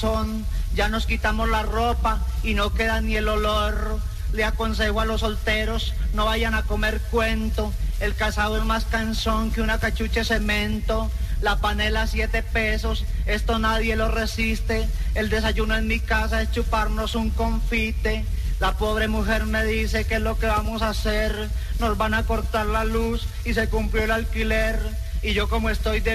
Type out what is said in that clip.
razón, ya nos quitamos la ropa y no queda ni el olor. Le aconsejo a los solteros, no vayan a comer cuento, el casado es más cansón que una cachucha de cemento. La panela 7 pesos, esto nadie lo resiste, el desayuno en mi casa es chuparnos un confite. La pobre mujer me dice qué es lo que vamos a hacer, nos van a cortar la luz y se cumplió el alquiler, y yo como estoy de